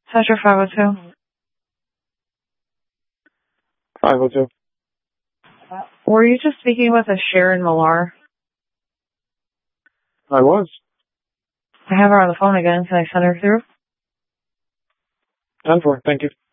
How's your 502? 502. Were you just speaking with a Sharon Millar? I was. I have her on the phone again. Can I send her through? Done for. Thank you.